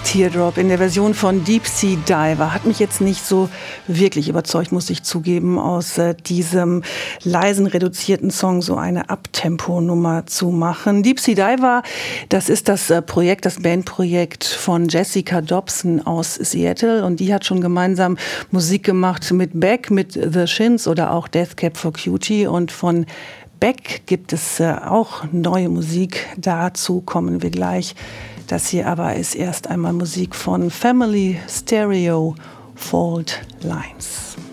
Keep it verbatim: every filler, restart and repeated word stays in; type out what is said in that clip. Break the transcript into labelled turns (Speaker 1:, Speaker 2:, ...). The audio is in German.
Speaker 1: Teardrop in der Version von Deep Sea Diver hat mich jetzt nicht so wirklich überzeugt, muss ich zugeben, aus äh, diesem leisen, reduzierten Song so eine Abtempo-Nummer zu machen. Deep Sea Diver, das ist das äh, Projekt, das Bandprojekt von Jessica Dobson aus Seattle, und die hat schon gemeinsam Musik gemacht mit Beck, mit The Shins oder auch Death Cab for Cutie, und von Beck gibt es äh, auch neue Musik, dazu kommen wir gleich. Das hier aber ist erst einmal Musik von Family Stereo, Fault Lines.